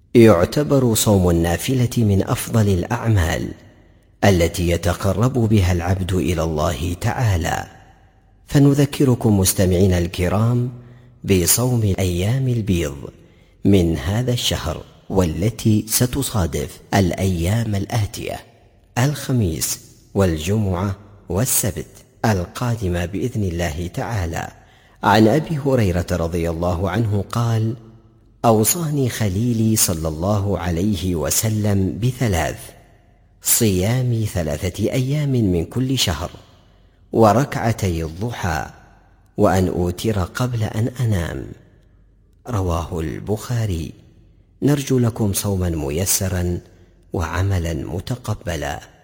يعتبر صوم النافلة من أفضل الأعمال التي يتقرب بها العبد إلى الله تعالى، فنذكركم مستمعينا الكرام بصوم الأيام البيض من هذا الشهر، والتي ستصادف الأيام الآتية: الخميس والجمعة والسبت القادمة بإذن الله تعالى. عن أبي هريرة رضي الله عنه قال: أوصاني خليلي صلى الله عليه وسلم بثلاث: صيام 3 أيام من كل شهر، وركعتي الضحى، وأن أوتر قبل أن أنام. رواه البخاري. نرجو لكم صوما ميسرا وعملا متقبلا.